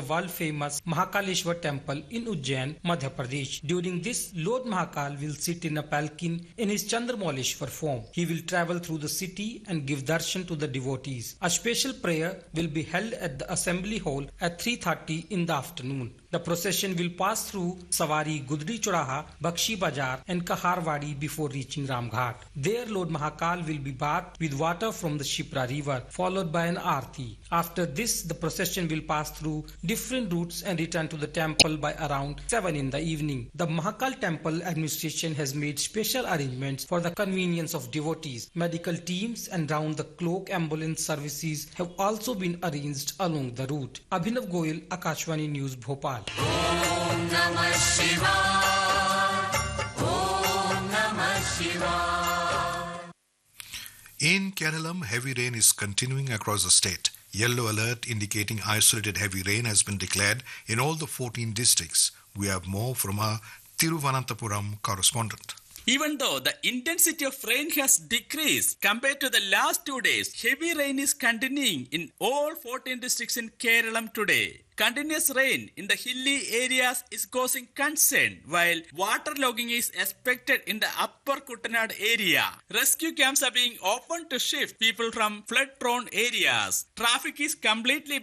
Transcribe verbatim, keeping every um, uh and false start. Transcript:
world-famous Mahakaleshwar temple in Ujjain, Madhya Pradesh. During this, Lord Mahakal will sit in a palanquin in his Chandramauleshwar form. He will travel through the city and give darshan to the devotees. A special prayer will be held at the assembly hall at three thirty in the afternoon. The procession will pass through Sawari, Gudri Choraha, Bakshi Bazar and Kaharwadi before reaching Ramghat. There Lord Mahakal will be bathed with water from the Shipra river, followed by an aarti. After this, the procession will pass through different routes and return to the temple by around seven in the evening. The Mahakal temple administration has made special arrangements for the convenience of devotees. Medical teams and round-the-clock ambulance services have also been arranged along the route. Abhinav Goyal, Akashvani News, Bhopal. Om Namah Shivaya. Om Namah Shivaya. In Kerala, heavy rain is continuing across the state. Yellow alert indicating isolated heavy rain has been declared in all the fourteen districts. We have more from our Thiruvananthapuram correspondent. Even though the intensity of rain has decreased compared to the last two days, heavy rain is continuing in all fourteen districts in Kerala today. Continuous rain in the hilly areas is causing concern, while waterlogging is expected in the upper Kuttanad area. Rescue camps are being opened to shift people from flood-prone areas. Traffic is completely